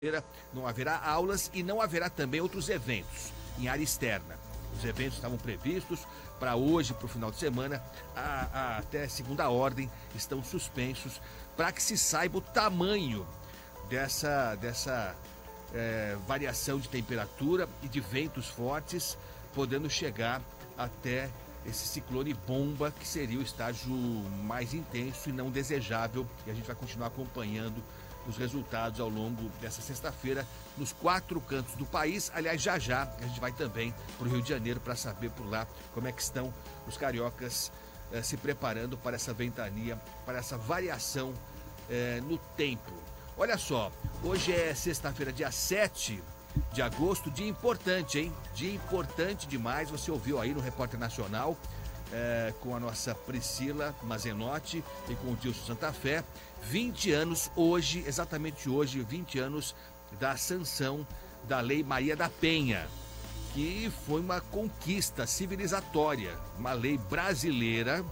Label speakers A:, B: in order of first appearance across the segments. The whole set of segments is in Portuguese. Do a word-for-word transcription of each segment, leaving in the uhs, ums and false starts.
A: Não haverá aulas e não haverá também outros eventos em área externa. Os eventos estavam previstos para hoje, para o final de semana, a, a, até segunda ordem, estão suspensos para que se saiba o tamanho dessa, dessa é, variação de temperatura e de ventos fortes, podendo chegar até esse ciclone bomba, que seria o estágio mais intenso e não desejável, e a gente vai continuar acompanhando os resultados ao longo dessa sexta-feira nos quatro cantos do país. Aliás, já já a gente vai também para o Rio de Janeiro para saber por lá como é que estão os cariocas eh, se preparando para essa ventania, para essa variação eh, no tempo. Olha só, hoje é sexta-feira, dia sete de agosto, dia importante, hein? Dia importante demais, você ouviu aí no Repórter Nacional, É, com a nossa Priscila Mazenotti e com o Dilson Santa Fé, vinte anos hoje, exatamente hoje, vinte anos da sanção da Lei Maria da Penha, que foi uma conquista civilizatória, uma lei brasileira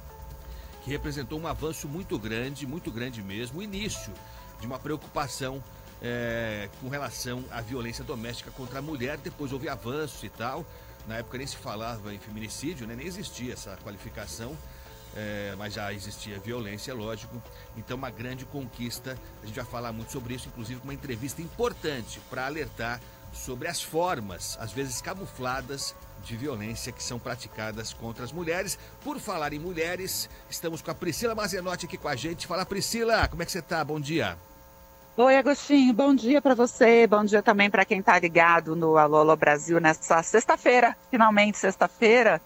A: que representou um avanço muito grande, muito grande mesmo, o início de uma preocupação é, com relação à violência doméstica contra a mulher. Depois houve avanços e tal. Na época nem se falava em feminicídio, né? Nem existia essa qualificação, é, mas já existia violência, lógico. Então, uma grande conquista. A gente vai falar muito sobre isso, inclusive com uma entrevista importante para alertar sobre as formas, às vezes camufladas, de violência que são praticadas contra as mulheres. Por falar em mulheres, estamos com a Priscila Mazenotti aqui com a gente. Fala, Priscila, como é que você tá? Bom dia.
B: Oi, Agostinho, bom dia para você, bom dia também para quem está ligado no Alô, Alô Brasil nessa sexta-feira, finalmente sexta-feira,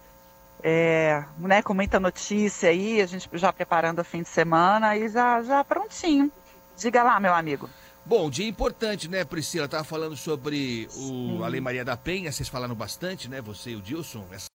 B: é, né, com muita notícia aí, a gente já preparando o fim de semana e já, já prontinho. Diga lá, meu amigo.
A: Bom, dia importante, né, Priscila? Tava falando sobre o, a Lei
B: Sim.
A: Maria da Penha, vocês falaram bastante, né, você e o Dilson, essa